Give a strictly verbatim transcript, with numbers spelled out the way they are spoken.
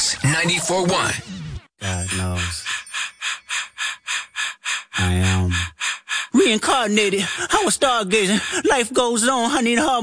Kicks ninety-four point one. God knows. I am reincarnated. I was stargazing. Life goes on. I need a hard